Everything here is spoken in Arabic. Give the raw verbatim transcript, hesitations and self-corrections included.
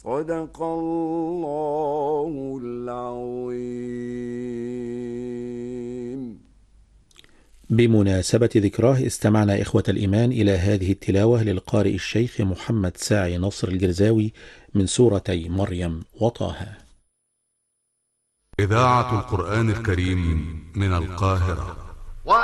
صدق الله العظيم. بمناسبة ذكراه استمعنا إخوة الإيمان إلى هذه التلاوة للقارئ الشيخ محمد ساعي نصر الجرزاوي من سورتي مريم وطه. إذاعة القرآن الكريم من القاهرة.